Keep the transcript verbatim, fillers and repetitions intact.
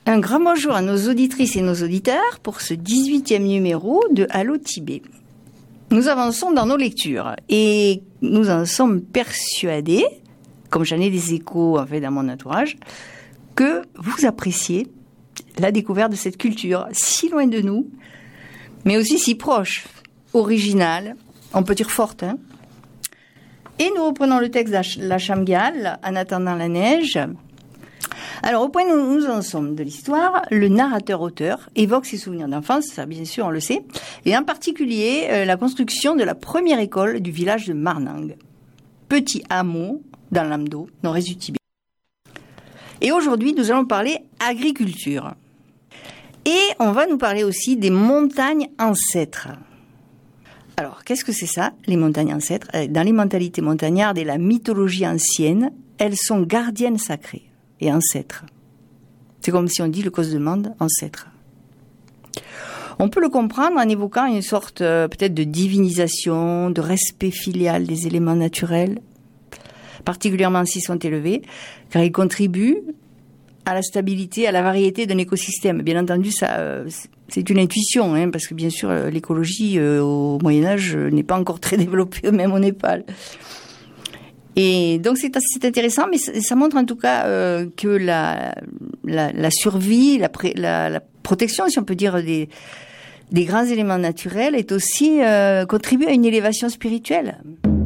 Un grand bonjour à nos auditrices et nos auditeurs pour ce dix-huitième numéro de Allo Tibet. Nous avançons dans nos lectures et nous en sommes persuadés, comme j'en ai des échos en fait dans mon entourage, que vous appréciez la découverte de cette culture si loin de nous, mais aussi si proche, originale, on peut dire forte. Hein et nous reprenons le texte de la Shamgyal, En attendant la neige. Alors, au point où nous en sommes de l'histoire, le narrateur-auteur évoque ses souvenirs d'enfance, ça bien sûr on le sait, et en particulier euh, la construction de la première école du village de Marnang, petit hameau dans l'Amdo, nord-est du Tibet. Et aujourd'hui, nous allons parler agriculture. Et on va nous parler aussi des montagnes ancêtres. Alors, qu'est-ce que c'est ça, les montagnes ancêtres ? Dans les mentalités montagnardes et la mythologie ancienne, elles sont gardiennes sacrées et ancêtres. C'est comme si on dit le cause de monde, ancêtre. On peut le comprendre en évoquant une sorte euh, peut-être de divinisation, de respect filial des éléments naturels, particulièrement s'ils sont élevés, car ils contribuent à la stabilité, à la variété d'un écosystème. Bien entendu, ça, euh, c'est une intuition, hein, parce que bien sûr, l'écologie euh, au Moyen-Âge euh, n'est pas encore très développée, même au Népal. Et donc c'est, c'est intéressant, mais ça, ça montre en tout cas euh, que la, la, la survie, la, pré, la, la protection, si on peut dire, des, des grands éléments naturels est aussi euh, contribue à une élévation spirituelle.